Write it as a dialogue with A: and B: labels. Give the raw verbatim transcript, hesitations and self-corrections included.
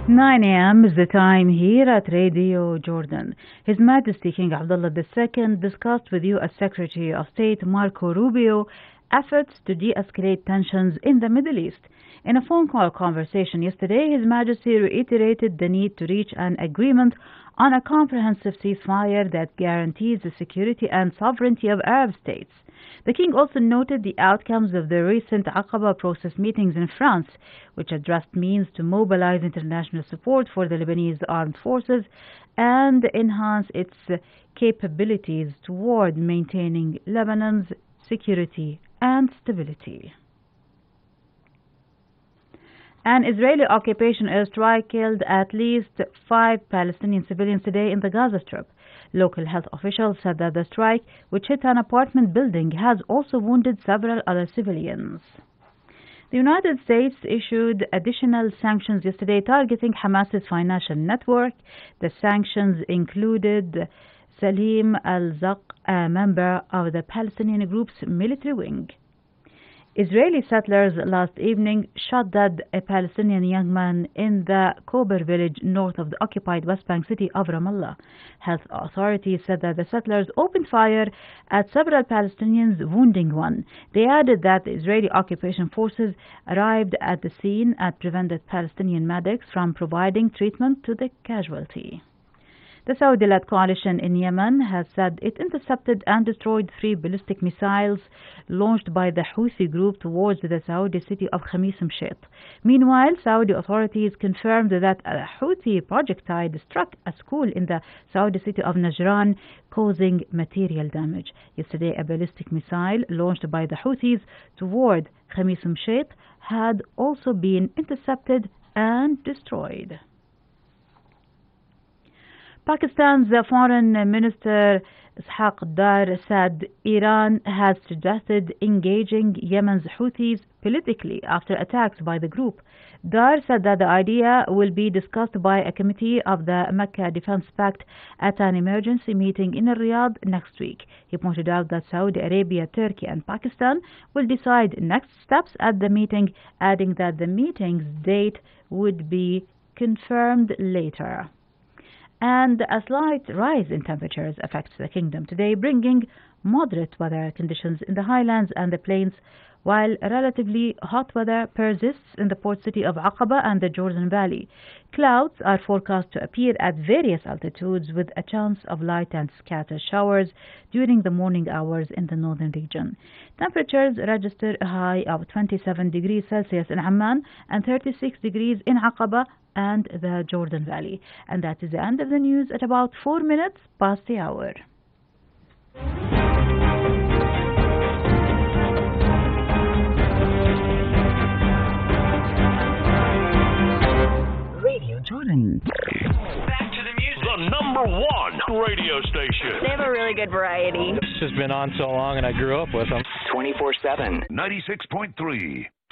A: nine a m is the time here at Radio Jordan. His Majesty King Abdullah the Second discussed with U S Secretary of State Marco Rubio efforts to de-escalate tensions in the Middle East. In a phone call conversation yesterday, His Majesty reiterated the need to reach an agreement on a comprehensive ceasefire that guarantees the security and sovereignty of Arab states. The king also noted the outcomes of the recent Aqaba process meetings in France, which addressed means to mobilize international support for the Lebanese armed forces and enhance its capabilities toward maintaining Lebanon's security and stability. An Israeli occupation airstrike killed at least five Palestinian civilians today in the Gaza Strip. Local health officials said that the strike, which hit an apartment building, has also wounded several other civilians. The United States issued additional sanctions yesterday targeting Hamas's financial network. The sanctions included Salim al-Zaq, a member of the Palestinian group's military wing. Israeli settlers last evening shot dead a Palestinian young man in the Kober village north of the occupied West Bank city of Ramallah. Health authorities said that the settlers opened fire at several Palestinians, wounding one. They added that the Israeli occupation forces arrived at the scene and prevented Palestinian medics from providing treatment to the casualty. The Saudi-led coalition in Yemen has said it intercepted and destroyed three ballistic missiles launched by the Houthi group towards the Saudi city of Khamis Mshet. Meanwhile, Saudi authorities confirmed that a Houthi projectile struck a school in the Saudi city of Najran, causing material damage. Yesterday, a ballistic missile launched by the Houthis toward Khamis Mshet had also been intercepted and destroyed. Pakistan's Foreign Minister Ishaq Dar said Iran has suggested engaging Yemen's Houthis politically after attacks by the group. Dar said that the idea will be discussed by a committee of the Mecca Defense Pact at an emergency meeting in Riyadh next week. He pointed out that Saudi Arabia, Turkey and Pakistan will decide next steps at the meeting, adding that the meeting's date would be confirmed later. And a slight rise in temperatures affects the kingdom today, bringing moderate weather conditions in the highlands and the plains, while relatively hot weather persists in the port city of Aqaba and the Jordan Valley. Clouds are forecast to appear at various altitudes with a chance of light and scattered showers during the morning hours in the northern region. Temperatures register a high of twenty-seven degrees Celsius in Amman and thirty-six degrees in Aqaba and the Jordan Valley. And that is the end of the news at about four minutes past the hour. Radio Jordan.
B: Back to the music. The number one radio station.
C: They have a really good variety.
D: It's just been on so long and I grew up with them.
E: twenty-four seven.
B: ninety-six point three.